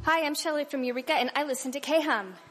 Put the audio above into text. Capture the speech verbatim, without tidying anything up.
Hi, I'm Shelley from Eureka, and I listen to K H U M.